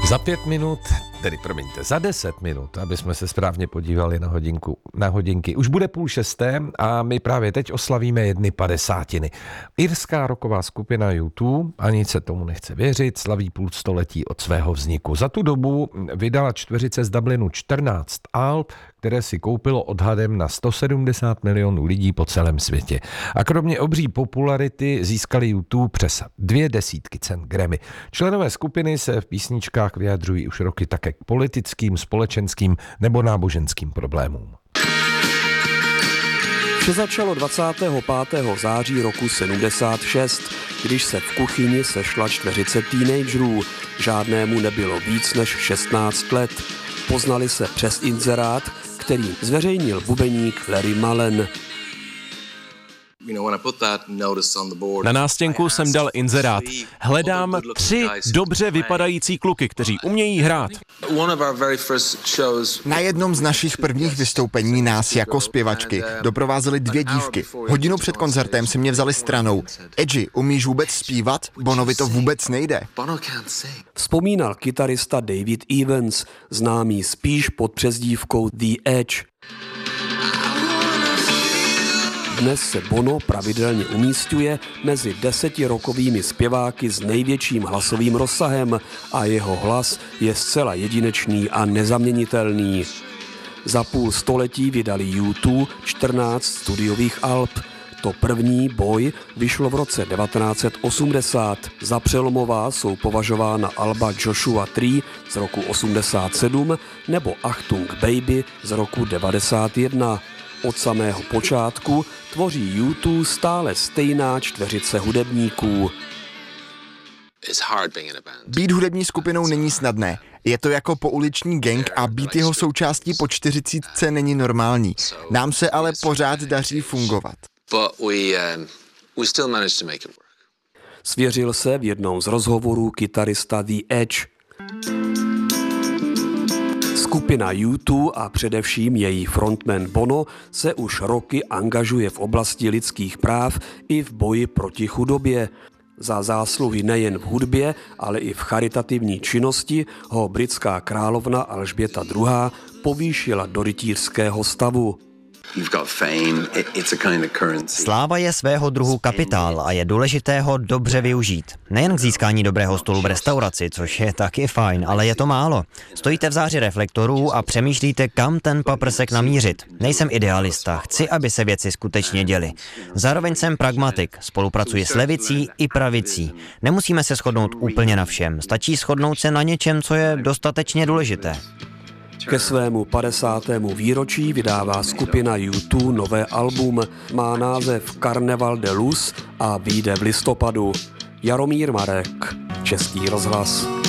Za 5 minut, za 10 minut, aby jsme se správně podívali na hodinky. Už bude 5:30 a my právě teď oslavíme 51. Irská rocková skupina U2, ani se tomu nechce věřit, slaví 500 století od svého vzniku. Za tu dobu vydala čtveřice z Dublinu 14 alb, které si koupilo odhadem na 170 milionů lidí po celém světě. A kromě obří popularity získali U2 přes 20 cen Grammy. Členové skupiny se v písničkách vyjadřují už roky také k politickým, společenským nebo náboženským problémům. Vše začalo 25. září roku 76, když se v kuchyni sešla čtveřice teenagerů. Žádnému nebylo víc než 16 let. Poznali se přes inzerát, který zveřejnil bubeník Larry Mullen. Na nástěnku jsem dal inzerát. Hledám 3 dobře vypadající kluky, kteří umějí hrát. Na jednom z našich prvních vystoupení nás jako zpěvačky doprovázely 2 dívky. Hodinu před koncertem si mě vzali stranou. Edgy, umíš vůbec zpívat? Bonovi to vůbec nejde. Vzpomínal kytarista David Evans, známý spíš pod přezdívkou The Edge. Dnes se Bono pravidelně umísťuje mezi 10 rockovými zpěváky s největším hlasovým rozsahem a jeho hlas je zcela jedinečný a nezaměnitelný. Za půl století vydali U2 14 studiových alb. To první, Boy, vyšlo v roce 1980. Za přelomová jsou považována alba Joshua Tree z roku 87 nebo Achtung Baby z roku 91. Od samého počátku tvoří U2 stále stejná čtveřice hudebníků. Být hudební skupinou není snadné. Je to jako pouliční gang a být jeho součástí po 40 není normální. Nám se ale pořád daří fungovat. Svěřil se v jednom z rozhovorů kytarista The Edge. Skupina U2 a především její frontman Bono se už roky angažuje v oblasti lidských práv i v boji proti chudobě. Za zásluhy nejen v hudbě, ale i v charitativní činnosti ho britská královna Alžběta II. Povýšila do rytířského stavu. Sláva je svého druhu kapitál a je důležité ho dobře využít. Nejen k získání dobrého stolu v restauraci, což je taky fajn, ale je to málo. Stojíte v záři reflektorů a přemýšlíte, kam ten paprsek namířit. Nejsem idealista, chci, aby se věci skutečně děly. Zároveň jsem pragmatik, spolupracuji s levicí i pravicí. Nemusíme se shodnout úplně na všem, stačí shodnout se na něčem, co je dostatečně důležité. Ke svému 50. výročí vydává skupina U2 nové album. Má název Carnaval de Luz a vyjde v listopadu. Jaromír Marek, Český rozhlas.